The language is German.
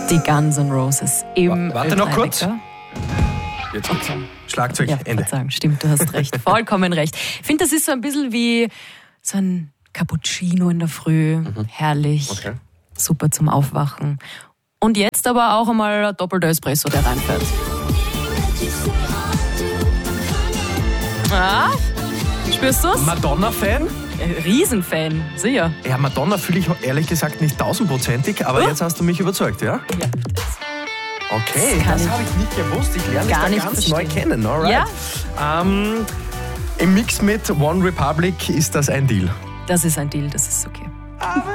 Die Guns N' Roses im Warte noch kurz. Ö3-Wecker. Jetzt geht's. Schlagzeug, Ja, Ende. Sagen, stimmt, du hast recht. Vollkommen recht. Ich finde, das ist so ein bisschen wie so ein Cappuccino in der Früh. Herrlich. Okay. Super zum Aufwachen. Und jetzt aber auch einmal ein doppelter Espresso, der reinfährt. Ah, spürst du's? Madonna-Fan? Riesenfan, sicher. Ja, Madonna fühle ich ehrlich gesagt nicht 1000%ig, aber jetzt hast du mich überzeugt, ja? Ja. Okay, das habe ich nicht gewusst. Ich lerne Gar dich nicht da ganz verstehen. neu kennen, alright? Ja. Im Mix mit One Republic ist das ein Deal. Das ist ein Deal, das ist okay.